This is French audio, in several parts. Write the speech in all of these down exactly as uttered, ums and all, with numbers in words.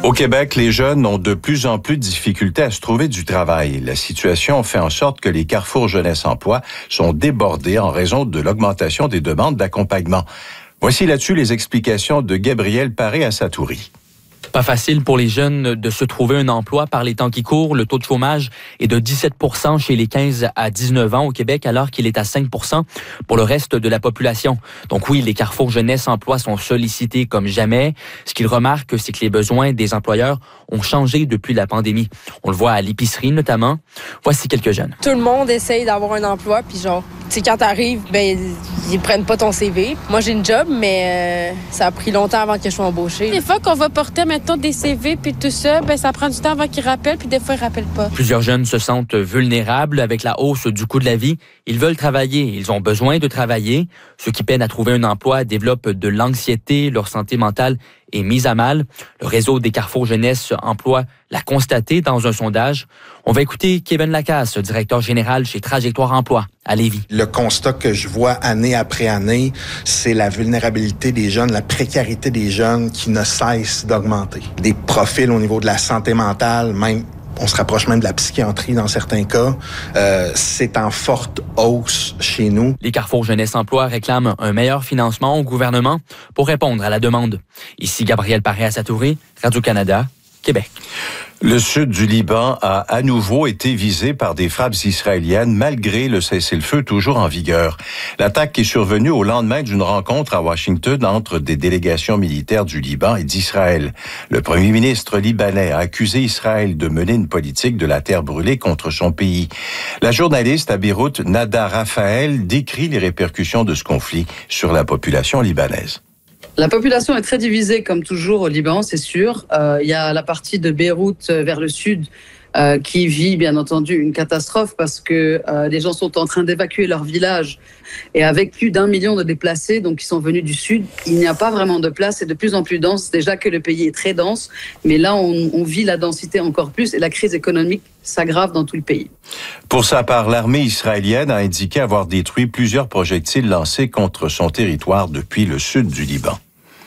Au Québec, les jeunes ont de plus en plus de difficultés à se trouver du travail. La situation fait en sorte que les carrefours jeunesse-emploi sont débordés en raison de l'augmentation des demandes d'accompagnement. Voici là-dessus les explications de Gabriel Paré-Asatouri. Pas facile pour les jeunes de se trouver un emploi par les temps qui courent. Le taux de chômage est de dix-sept pour cent chez les quinze à dix-neuf ans au Québec, alors qu'il est à cinq pour cent pour le reste de la population. Donc oui, les carrefours jeunesse-emploi sont sollicités comme jamais. Ce qu'ils remarquent, c'est que les besoins des employeurs ont changé depuis la pandémie. On le voit à l'épicerie notamment. Voici quelques jeunes. Tout le monde essaye d'avoir un emploi, puis genre, tu sais, quand t'arrives, ben ils prennent pas ton C V. Moi, j'ai une job, mais euh, ça a pris longtemps avant que je sois embauchée. Des fois qu'on va porter, mettons, des C V, puis tout ça, ben ça prend du temps avant qu'ils rappellent, puis des fois, ils rappellent pas. Plusieurs jeunes se sentent vulnérables avec la hausse du coût de la vie. Ils veulent travailler, ils ont besoin de travailler. Ceux qui peinent à trouver un emploi développent de l'anxiété, leur santé mentale est mise à mal. Le réseau des carrefours jeunesse emploi l'a constaté dans un sondage. On va écouter Kevin Lacasse, directeur général chez Trajectoire Emploi à Lévis. Le constat que je vois année après année, c'est la vulnérabilité des jeunes, la précarité des jeunes qui ne cesse d'augmenter. Des profils au niveau de la santé mentale, même on se rapproche même de la psychiatrie dans certains cas. Euh, c'est en forte hausse chez nous. Les carrefours jeunesse-emploi réclament un meilleur financement au gouvernement pour répondre à la demande. Ici Gabriel Paré-Asatouri, Radio-Canada, Québec. Le sud du Liban a à nouveau été visé par des frappes israéliennes malgré le cessez-le-feu toujours en vigueur. L'attaque est survenue au lendemain d'une rencontre à Washington entre des délégations militaires du Liban et d'Israël. Le premier ministre libanais a accusé Israël de mener une politique de la terre brûlée contre son pays. La journaliste à Beyrouth, Nada Raphaël, décrit les répercussions de ce conflit sur la population libanaise. La population est très divisée, comme toujours au Liban, c'est sûr. Euh, il y a la partie de Beyrouth euh, vers le sud euh, qui vit, bien entendu, une catastrophe parce que euh, les gens sont en train d'évacuer leur village. Et avec plus d'un million de déplacés, donc qui sont venus du sud, il n'y a pas vraiment de place. C'est de plus en plus dense. Déjà que le pays est très dense, mais là, on, on vit la densité encore plus et la crise économique s'aggrave dans tout le pays. Pour sa part, l'armée israélienne a indiqué avoir détruit plusieurs projectiles lancés contre son territoire depuis le sud du Liban.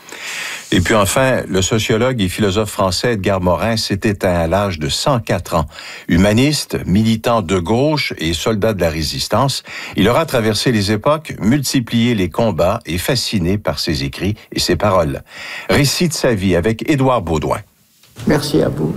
Et puis enfin, le sociologue et philosophe français Edgar Morin s'est éteint à l'âge de cent quatre ans. Humaniste, militant de gauche et soldat de la résistance, il aura traversé les époques, multiplié les combats et fasciné par ses écrits et ses paroles. Récit de sa vie avec Édouard Baudouin. Merci à vous.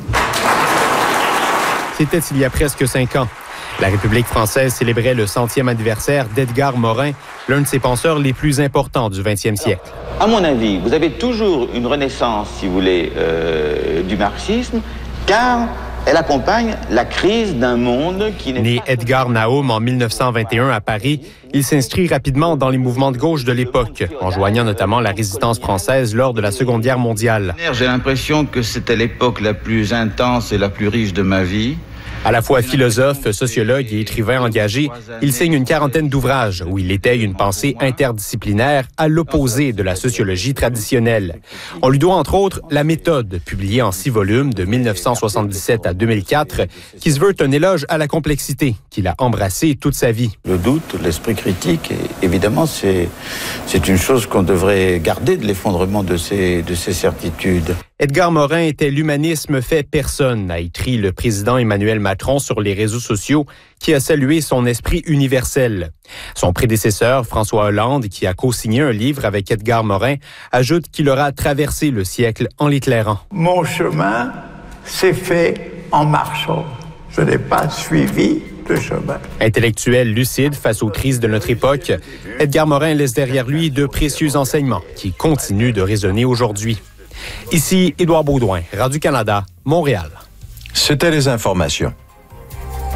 C'était il y a presque cinq ans. La République française célébrait le centième anniversaire d'Edgar Morin, l'un de ses penseurs les plus importants du vingtième siècle. À mon avis, vous avez toujours une renaissance, si vous voulez, euh, du marxisme, car elle accompagne la crise d'un monde qui n'est Né pas... Edgar Naum en mille neuf cent vingt et un à Paris, il s'inscrit rapidement dans les mouvements de gauche de l'époque, en joignant notamment la résistance française lors de la Seconde Guerre mondiale. J'ai l'impression que c'était l'époque la plus intense et la plus riche de ma vie. À la fois philosophe, sociologue et écrivain engagé, il signe une quarantaine d'ouvrages où il étaye une pensée interdisciplinaire à l'opposé de la sociologie traditionnelle. On lui doit entre autres La méthode, publiée en six volumes de mille neuf cent soixante-dix-sept à deux mille quatre, qui se veut un éloge à la complexité qu'il a embrassé toute sa vie. Le doute, l'esprit critique, évidemment, c'est, c'est une chose qu'on devrait garder de l'effondrement de ces, de ces certitudes. Edgar Morin était l'humanisme fait personne, a écrit le président Emmanuel Macron sur les réseaux sociaux, qui a salué son esprit universel. Son prédécesseur, François Hollande, qui a co-signé un livre avec Edgar Morin, ajoute qu'il aura traversé le siècle en l'éclairant. Mon chemin s'est fait en marchant. Je n'ai pas suivi le chemin. Intellectuel lucide face aux crises de notre époque, Edgar Morin laisse derrière lui de précieux enseignements qui continuent de résonner aujourd'hui. Ici Édouard Baudouin, Radio-Canada, Montréal. C'était les informations.